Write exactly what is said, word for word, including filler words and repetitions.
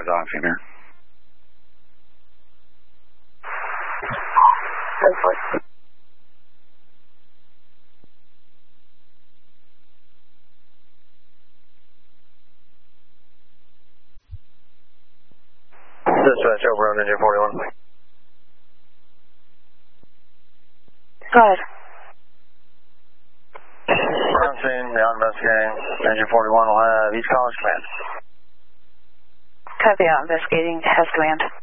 five off in here. Dispatch over on engine forty-one. Go ahead. I'm seeing the investigating. Engine forty-one will have East College command. Copy out, investigating, has command.